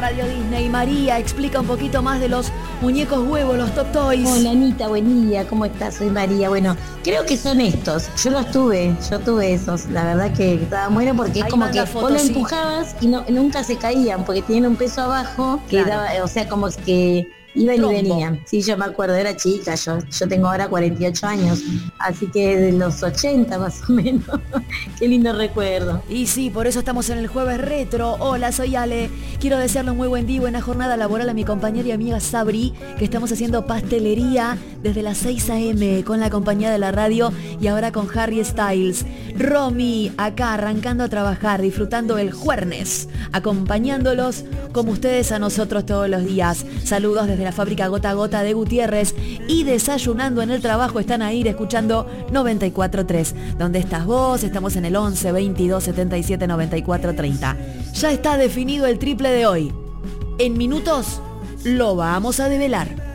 Radio Disney. María, explica un poquito más de los muñecos huevos, los Top Toys. Hola Anita, buen día, ¿cómo estás? Soy María. Bueno, creo que son estos. Yo tuve esos. La verdad que estaban buenos porque es Ahí como manda que fotos, vos lo sí. empujabas y nunca se caían porque tenían un peso abajo que Claro. daba, o sea, como que iban Trombo. y venían. Sí, yo me acuerdo, era chica, yo tengo ahora 48 años, así que de los 80 más o menos. Qué lindo recuerdo. Y sí, por eso estamos en el Jueves Retro. Hola, soy Ale. Quiero desearle un muy buen día y buena jornada laboral a mi compañera y amiga Sabri, que estamos haciendo pastelería desde las 6 a.m. con la compañía de la radio y ahora con Harry Styles. Romy, acá arrancando a trabajar, disfrutando el jueves, acompañándolos como ustedes a nosotros todos los días. Saludos desde la fábrica Gota a Gota de Gutiérrez y desayunando en el trabajo están ahí escuchando 94.3. ¿Dónde estás vos? Estamos en el 11 22 77 94 30. Ya está definido el triple de hoy. En minutos lo vamos a develar.